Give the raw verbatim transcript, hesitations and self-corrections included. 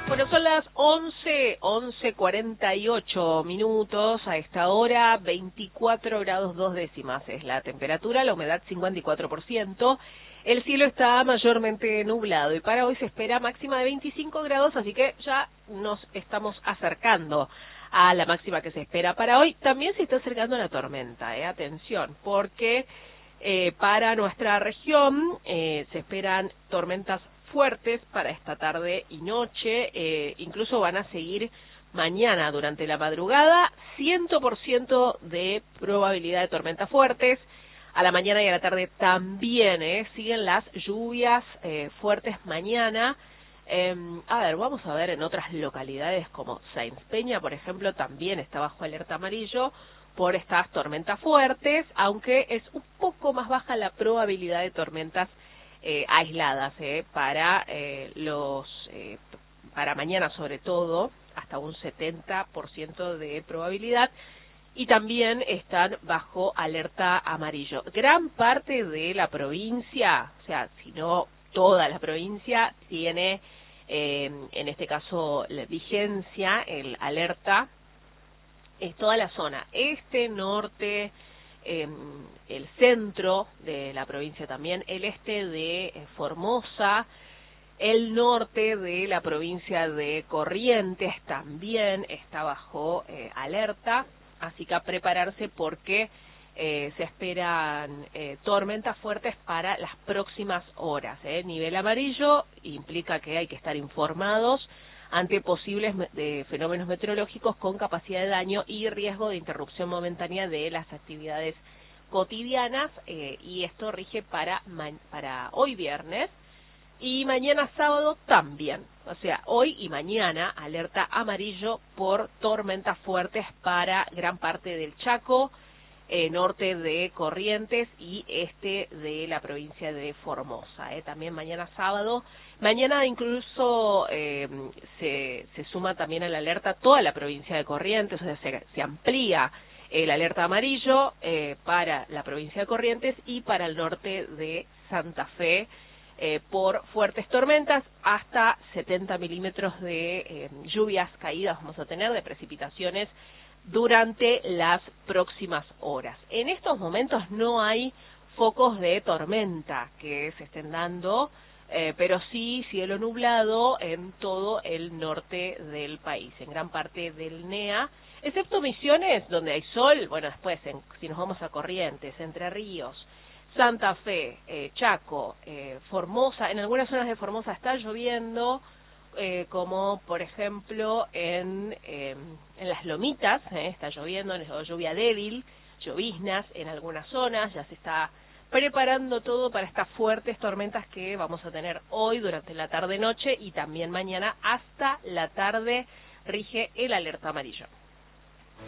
Bueno, son las once, once cuarenta y ocho minutos. A esta hora, veinticuatro grados dos décimas es la temperatura, la humedad cincuenta y cuatro por ciento. El cielo está mayormente nublado y para hoy se espera máxima de veinticinco grados, así que ya nos estamos acercando a la máxima que se espera para hoy. También se está acercando la tormenta, eh, atención, porque eh, para nuestra región eh, se esperan tormentas fuertes para esta tarde y noche, eh, incluso van a seguir mañana durante la madrugada, cien por ciento de probabilidad de tormentas fuertes. A la mañana y a la tarde también, ¿eh? Siguen las lluvias eh, fuertes mañana. Eh, a ver, vamos a ver en otras localidades como Sáenz Peña, por ejemplo, también está bajo alerta amarillo por estas tormentas fuertes, aunque es un poco más baja la probabilidad de tormentas eh, aisladas eh, para eh, los eh, para mañana sobre todo, hasta un setenta por ciento de probabilidad. Y también están bajo alerta amarillo. Gran parte de la provincia, o sea, si no toda la provincia, tiene eh, en este caso la vigencia, el alerta, es toda la zona este, norte, eh, el centro de la provincia también, el este de eh, Formosa, el norte de la provincia de Corrientes también está bajo eh, alerta. Así que a prepararse porque eh, se esperan eh, tormentas fuertes para las próximas horas. ¿eh? Nivel amarillo implica que hay que estar informados ante posibles de fenómenos meteorológicos con capacidad de daño y riesgo de interrupción momentánea de las actividades cotidianas, eh, y esto rige para, para hoy viernes. Y mañana sábado también, o sea, hoy y mañana alerta amarillo por tormentas fuertes para gran parte del Chaco, eh, norte de Corrientes y este de la provincia de Formosa. Eh. También mañana sábado, mañana incluso eh, se, se suma también a la alerta toda la provincia de Corrientes, o sea, se, se amplía el alerta amarillo eh, para la provincia de Corrientes y para el norte de Santa Fe, Eh, por fuertes tormentas, hasta setenta milímetros de eh, lluvias caídas vamos a tener, de precipitaciones durante las próximas horas. En estos momentos no hay focos de tormenta que se estén dando, eh, pero sí cielo nublado en todo el norte del país, en gran parte del N E A, excepto Misiones, donde hay sol. Bueno, después, en, si nos vamos a Corrientes, Entre Ríos, Santa Fe, eh, Chaco, eh, Formosa, en algunas zonas de Formosa está lloviendo, eh, como por ejemplo en, eh, en las Lomitas, eh, está lloviendo, lluvia débil, lloviznas en algunas zonas, ya se está preparando todo para estas fuertes tormentas que vamos a tener hoy durante la tarde-noche y también mañana hasta la tarde rige el alerta amarillo.